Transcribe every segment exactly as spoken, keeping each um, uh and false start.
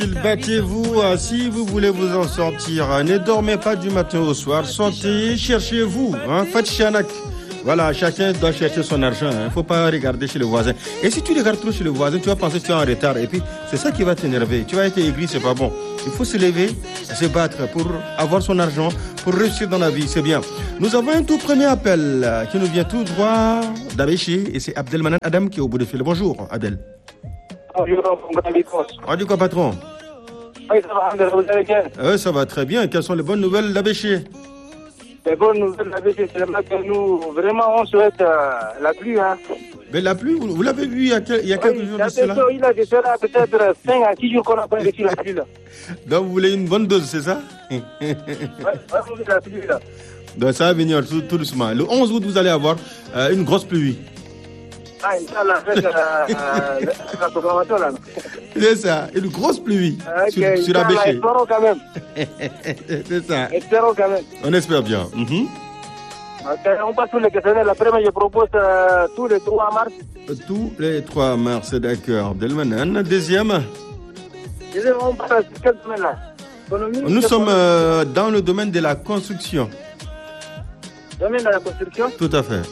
Battez-vous euh, si vous voulez vous en sortir. Ne dormez pas du matin au soir. Sortez, cherchez-vous. Hein, faites chanak. Voilà, chacun doit chercher son argent. Il hein. ne faut pas regarder chez le voisin. Et si tu regardes trop chez le voisin, tu vas penser que tu es en retard. Et puis, c'est ça qui va t'énerver. Tu vas être aigri, c'est pas bon. Il faut se lever, se battre pour avoir son argent, pour réussir dans la vie. C'est bien. Nous avons un tout premier appel qui nous vient tout droit d'Abéché. Et c'est Abdelmanan Adam qui est au bout de fil. Bonjour, Abdel. Bonjour, mon grand Bicos. On dit quoi, patron? Oui, ça va, vous allez bien? Oui, ça va très bien. Quelles sont les bonnes nouvelles d'Abéché? Les bonnes nouvelles d'Abéché, c'est vraiment que nous, vraiment, on souhaite euh, la pluie. Hein. Mais la pluie, vous, vous l'avez vu il y a, quel, il y a quelques oui, jours de cela? Il a déjà peut-être cinq à six jours qu'on n'a pas reçu la pluie. Là. Donc, vous voulez une bonne dose, c'est ça? Oui, ouais, la pluie, là. Donc, ça va venir tout, tout doucement. Le onze août, vous allez avoir euh, une grosse pluie. Ah, Inch'Allah, avec euh, la programmation là. C'est ça, une grosse pluie okay, sur, sur Abéché. Espérons quand même. C'est ça. Espérons quand même. On espère bien. Mm-hmm. Okay, on passe sur les questionnaires. La première, je propose euh, tous les trois mars. Tous les trois mars, d'accord. Delmanan. Deuxième. Deuxième, on passe sur quel domaine là? Économie, Nous sommes euh, dans le domaine de la construction. Domaine de la construction? Tout à fait.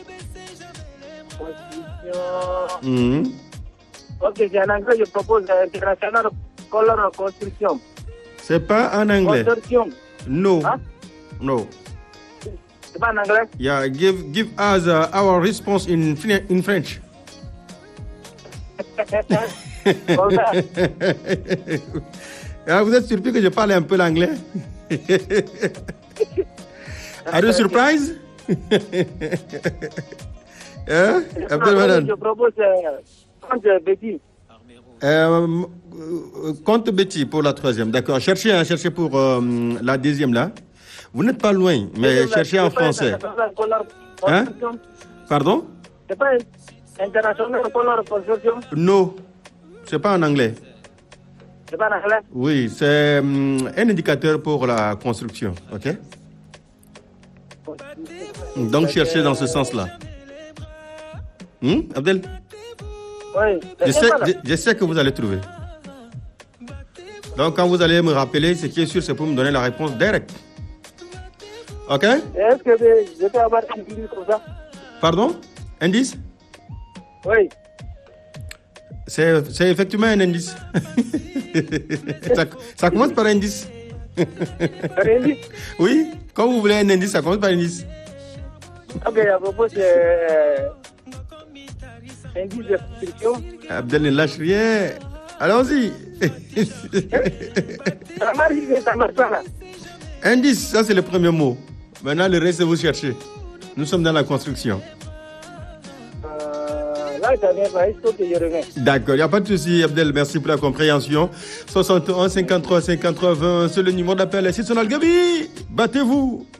Mmh. Ok, c'est en anglais, je propose International Color Construction. C'est pas en anglais. Construction. No. Hein? No. C'est pas en anglais? Yeah, give give us uh, our response in in French. Ah, vous êtes surpris que je parle un peu l'anglais? Are you surprised? Hein? Je propose compte Betty. Euh, compte Betty pour la troisième, d'accord. Cherchez, hein, cherchez pour euh, la deuxième là. Vous n'êtes pas loin, mais cherchez en français. Hein? Pardon? C'est pas International Color Construction? Non, c'est pas en anglais. C'est pas en anglais? Oui, c'est um, un indicateur pour la construction, ok? Donc cherchez dans ce sens-là. Hmm, Abdel? Oui. Je sais, je, je sais que vous allez trouver. Donc, quand vous allez me rappeler, ce qui est sûr, c'est pour me donner la réponse directe. OK? Est-ce que je peux avoir un indice comme ça? Pardon? Indice? Oui. C'est, c'est effectivement un indice. ça, ça commence par indice. Un indice? Oui. Quand vous voulez un indice, ça commence par indice. Ok, à propos, c'est... indice de construction. Abdel ne lâche rien. Allons-y. Ça marche, ça marche pas là. Indice, ça c'est le premier mot. Maintenant, le reste, vous cherchez. Nous sommes dans la construction. Euh, là, ça vient pas, il faut que je revienne. D'accord, il n'y a pas de souci, Abdel. Merci pour la compréhension. soixante et un, cinquante-trois, cinquante-trois, vingt, c'est le numéro d'appel. C'est son Algabi. Battez-vous.